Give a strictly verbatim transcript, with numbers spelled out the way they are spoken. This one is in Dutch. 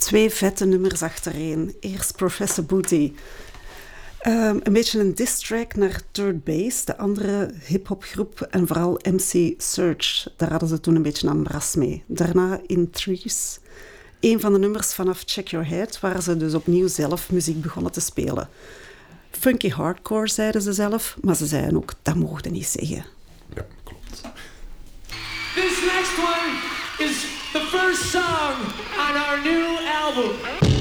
Twee vette nummers achtereen. Eerst Professor Booty. Um, een beetje een diss track naar Third Base, de andere hip-hopgroep, en vooral M C Serge. Daar hadden ze toen een beetje aan bras mee. Daarna In Threes, een van de nummers vanaf Check Your Head, waar ze dus opnieuw zelf muziek begonnen te spelen. Funky hardcore, zeiden ze zelf, maar ze zeiden ook, dat mochten ze niet zeggen. Ja, klopt. This next one is the first song on our new album.